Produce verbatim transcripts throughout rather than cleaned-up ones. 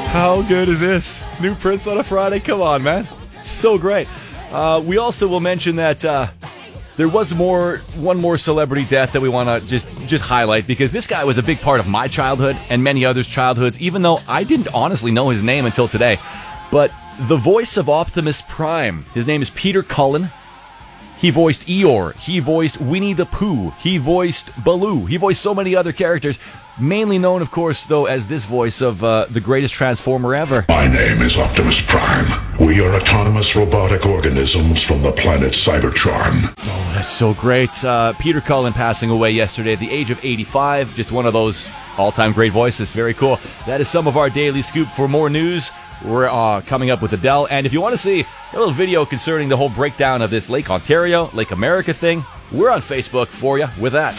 How good is this? New Prince on a Friday? Come on, man. So great. Uh, we also will mention that uh, there was more, one more celebrity death that we want to just, just highlight, because this guy was a big part of my childhood and many others' childhoods, even though I didn't honestly know his name until today. But the voice of Optimus Prime, his name is Peter Cullen. He voiced Eeyore. He voiced Winnie the Pooh. He voiced Baloo. He voiced so many other characters. Mainly known, of course, though, as this voice of uh, the greatest Transformer ever. My name is Optimus Prime. We are autonomous robotic organisms from the planet Cybertron. Oh, that's so great. Uh, Peter Cullen passing away yesterday at the age of eighty-five. Just one of those all-time great voices. Very cool. That is some of our daily scoop. For more news, we're uh, coming up with Adele. And if you want to see a little video concerning the whole breakdown of this Lake Ontario, Lake America thing, we're on Facebook for you with that.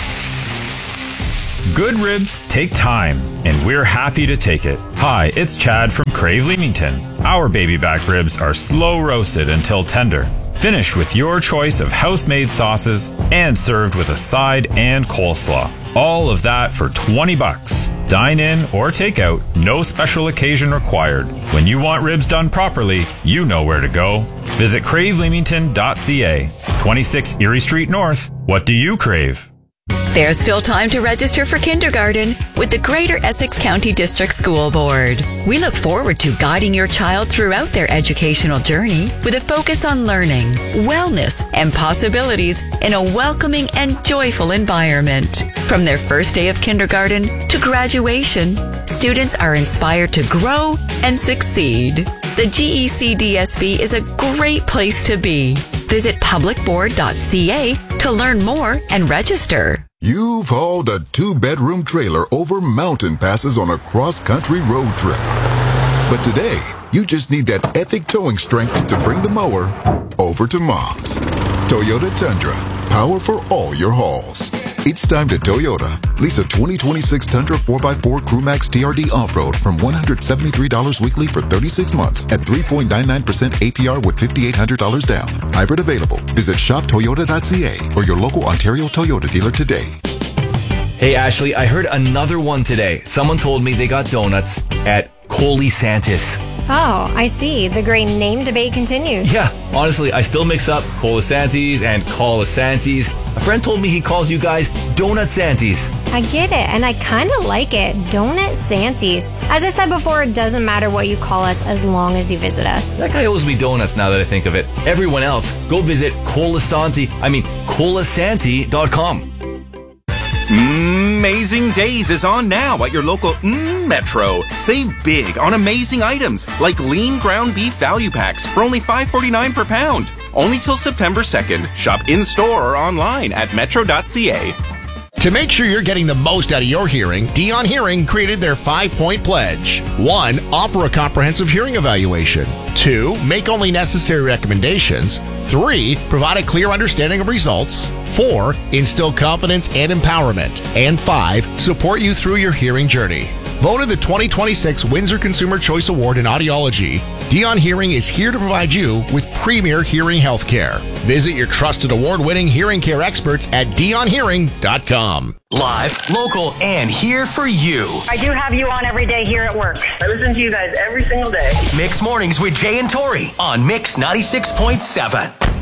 Good ribs take time, and we're happy to take it. Hi, it's Chad from Crave Leamington. Our baby back ribs are slow roasted until tender, finished with your choice of house-made sauces, and served with a side and coleslaw. All of that for twenty bucks. Dine in or take out, no special occasion required. When you want ribs done properly, you know where to go. Visit crave leamington dot c a. twenty-six Erie Street North. What do you crave? There's still time to register for kindergarten with the Greater Essex County District School Board. We look forward to guiding your child throughout their educational journey with a focus on learning, wellness, and possibilities in a welcoming and joyful environment. From their first day of kindergarten to graduation, students are inspired to grow and succeed. The G E C D S B is a great place to be. Visit public board dot c a to learn more and register. You've hauled a two-bedroom trailer over mountain passes on a cross-country road trip. But today, you just need that epic towing strength to bring the mower over to Mom's. Toyota Tundra, power for all your hauls. It's time to Toyota. Lease a twenty twenty-six Tundra four by four CrewMax T R D Off-Road from one hundred seventy-three dollars weekly for thirty-six months at three point nine nine percent A P R with five thousand eight hundred dollars down. Hybrid available. Visit shop toyota dot c a or your local Ontario Toyota dealer today. Hey, Ashley, I heard another one today. Someone told me they got donuts at Colisantis. Oh, I see. The great name debate continues. Yeah, honestly, I still mix up Colisantis and Colisantis. A friend told me he calls you guys Donut Santies. I get it, and I kind of like it. Donut Santies. As I said before, it doesn't matter what you call us as long as you visit us. That guy owes me donuts now that I think of it. Everyone else, go visit Colisanti, I mean, colisanti dot com. Amazing Days is on now at your local mm, Metro. Save big on amazing items like lean ground beef value packs for only five forty-nine per pound. Only till September second. Shop in-store or online at metro dot c a. To make sure you're getting the most out of your hearing, Dion Hearing created their five-point pledge. One, offer a comprehensive hearing evaluation. Two, make only necessary recommendations. Three, provide a clear understanding of results. Four, instill confidence and empowerment. And five, support you through your hearing journey. Voted the twenty twenty-six Windsor Consumer Choice Award in Audiology, Dion Hearing is here to provide you with premier hearing health care. Visit your trusted award-winning hearing care experts at dion hearing dot com. Live, local, and here for you. I do have you on every day here at work. I listen to you guys every single day. Mix Mornings with Jay and Tori on Mix ninety-six point seven.